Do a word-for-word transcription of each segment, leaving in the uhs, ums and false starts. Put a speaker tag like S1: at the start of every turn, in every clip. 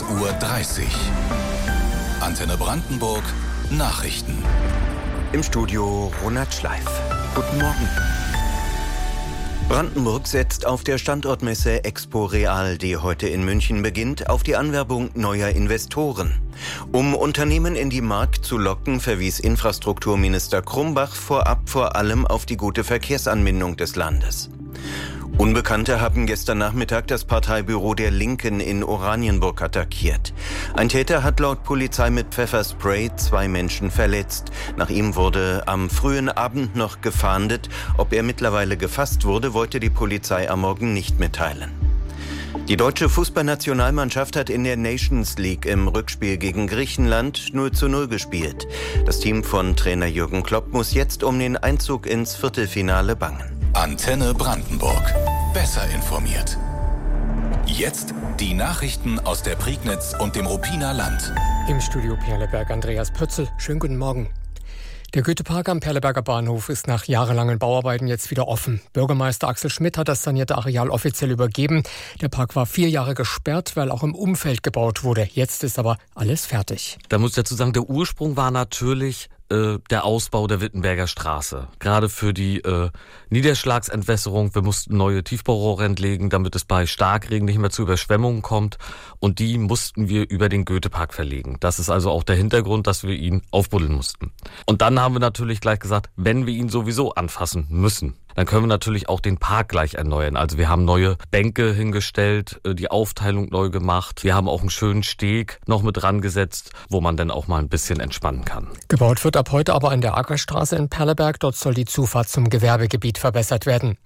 S1: Uhr dreißig. Antenne Brandenburg Nachrichten.
S2: Im Studio Ronald Schleif. Guten Morgen. Brandenburg setzt auf der Standortmesse Expo Real, die heute in München beginnt, auf die Anwerbung neuer Investoren. Um Unternehmen in die Mark zu locken, verwies Infrastrukturminister Krumbach vorab vor allem auf die gute Verkehrsanbindung des Landes. Unbekannte haben gestern Nachmittag das Parteibüro der Linken in Oranienburg attackiert. Ein Täter hat laut Polizei mit Pfefferspray zwei Menschen verletzt. Nach ihm wurde am frühen Abend noch gefahndet. Ob er mittlerweile gefasst wurde, wollte die Polizei am Morgen nicht mitteilen. Die deutsche Fußballnationalmannschaft hat in der Nations League im Rückspiel gegen Griechenland null zu null gespielt. Das Team von Trainer Jürgen Klopp muss jetzt um den Einzug ins Viertelfinale bangen.
S1: Antenne Brandenburg. Besser informiert. Jetzt die Nachrichten aus der Prignitz und dem Ruppiner Land.
S3: Im Studio Perleberg Andreas Pötzl. Schönen guten Morgen. Der Goethepark am Perleberger Bahnhof ist nach jahrelangen Bauarbeiten jetzt wieder offen. Bürgermeister Axel Schmidt hat das sanierte Areal offiziell übergeben. Der Park war vier Jahre gesperrt, weil auch im Umfeld gebaut wurde. Jetzt ist aber alles fertig.
S4: Da muss ich dazu sagen, der Ursprung war natürlich äh, der Ausbau der Wittenberger Straße. Gerade für die äh, Niederschlagsentwässerung. Wir mussten neue Tiefbaurohre entlegen, damit es bei Starkregen nicht mehr zu Überschwemmungen kommt. Und die mussten wir über den Goethepark verlegen. Das ist also auch der Hintergrund, dass wir ihn aufbuddeln mussten. Und dann haben wir natürlich gleich gesagt, wenn wir ihn sowieso anfassen müssen, dann können wir natürlich auch den Park gleich erneuern. Also wir haben neue Bänke hingestellt, die Aufteilung neu gemacht. Wir haben auch einen schönen Steg noch mit dran gesetzt, wo man dann auch mal ein bisschen entspannen kann.
S3: Gebaut wird ab heute aber an der Ackerstraße in Perleberg. Dort soll die Zufahrt zum Gewerbegebiet verbessert werden.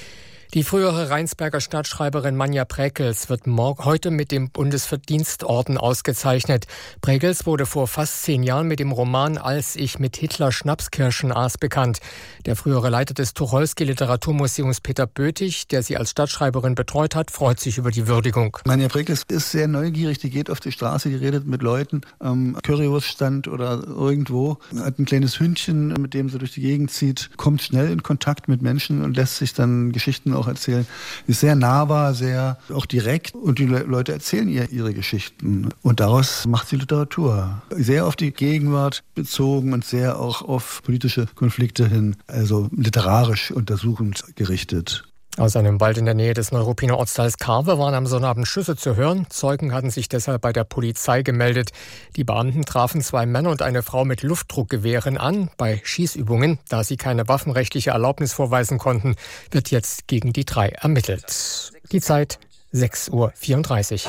S3: Die frühere Rheinsberger Stadtschreiberin Manja Bräckels wird morgen, heute mit dem Bundesverdienstorden ausgezeichnet. Bräckels wurde vor fast zehn Jahren mit dem Roman Als ich mit Hitler Schnapskirschen aß bekannt. Der frühere Leiter des Tucholsky-Literaturmuseums Peter Bötig, der sie als Stadtschreiberin betreut hat, freut sich über die Würdigung.
S5: Manja Bräckels ist sehr neugierig, die geht auf die Straße, die redet mit Leuten am Currywurststand oder irgendwo, hat ein kleines Hündchen, mit dem sie durch die Gegend zieht, kommt schnell in Kontakt mit Menschen und lässt sich dann Geschichten auch erzählen. Ist sehr nahbar, sehr auch direkt und die Le- Leute erzählen ihr ihre Geschichten und daraus macht sie Literatur. Sehr auf die Gegenwart bezogen und sehr auch auf politische Konflikte hin, also literarisch untersuchend gerichtet.
S3: Aus einem Wald in der Nähe des Neuruppiner Ortsteils Karwe waren am Sonnabend Schüsse zu hören. Zeugen hatten sich deshalb bei der Polizei gemeldet. Die Beamten trafen zwei Männer und eine Frau mit Luftdruckgewehren an bei Schießübungen. Da sie keine waffenrechtliche Erlaubnis vorweisen konnten, wird jetzt gegen die drei ermittelt. Die Zeit sechs Uhr vierunddreißig.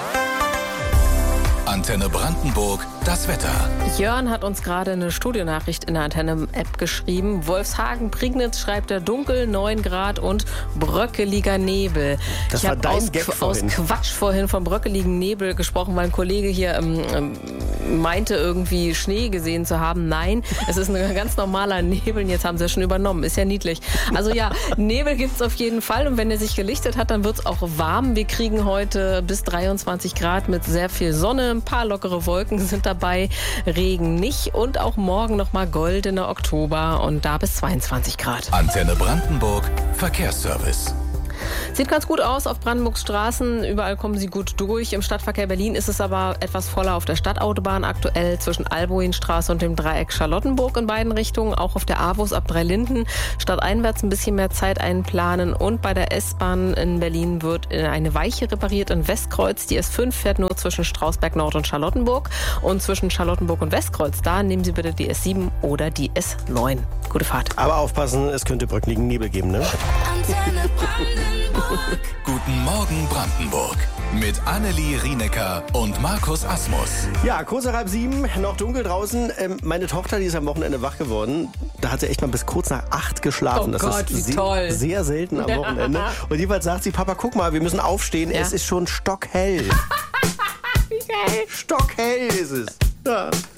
S1: Antenne Brandenburg, das Wetter.
S6: Jörn hat uns gerade eine Studionachricht in der Antenne-App geschrieben. Wolfshagen, Prignitz schreibt er dunkel, neun Grad und bröckeliger Nebel.
S7: Das
S6: ich
S7: war dein
S6: aus,
S7: Gag
S6: aus
S7: vorhin.
S6: Quatsch vorhin vom bröckeligen Nebel gesprochen, weil ein Kollege hier ähm, ähm, meinte irgendwie Schnee gesehen zu haben. Nein, es ist ein ganz normaler Nebel. Jetzt haben sie es schon übernommen. Ist ja niedlich. Also ja, Nebel gibt es auf jeden Fall. Und wenn er sich gelichtet hat, dann wird es auch warm. Wir kriegen heute bis dreiundzwanzig Grad mit sehr viel Sonne. Ein paar lockere Wolken sind dabei, Regen nicht und auch morgen nochmal goldener Oktober und da bis zweiundzwanzig Grad.
S1: Antenne Brandenburg Verkehrsservice.
S6: Sieht ganz gut aus auf Brandenburgs Straßen. Überall kommen sie gut durch. Im Stadtverkehr Berlin ist es aber etwas voller auf der Stadtautobahn aktuell zwischen Alboinstraße und dem Dreieck Charlottenburg in beiden Richtungen. Auch auf der AWUS ab Dreilinden. Stadteinwärts ein bisschen mehr Zeit einplanen. Und bei der S-Bahn in Berlin wird eine Weiche repariert in Westkreuz. Die S fünf fährt nur zwischen Strausberg Nord und Charlottenburg. Und zwischen Charlottenburg und Westkreuz, da nehmen Sie bitte die S sieben oder die S neun. Gute Fahrt.
S7: Aber aufpassen, es könnte bröckeligen Nebel geben, ne?
S1: Antenne Brandenburg. Guten Morgen Brandenburg. Mit Annelie Rienecker und Markus Asmus.
S7: Ja, kurz nach halb sieben, noch dunkel draußen. Ähm, meine Tochter, die ist am Wochenende wach geworden. Da hat sie echt mal bis kurz nach acht geschlafen.
S6: Oh
S7: das
S6: Gott,
S7: ist
S6: wie
S7: sehr,
S6: toll.
S7: sehr selten am Wochenende. Und jedenfalls sagt sie, Papa, guck mal, wir müssen aufstehen. Ja. Es ist schon stockhell.
S6: Wie geil.
S7: Stockhell ist es. Ja.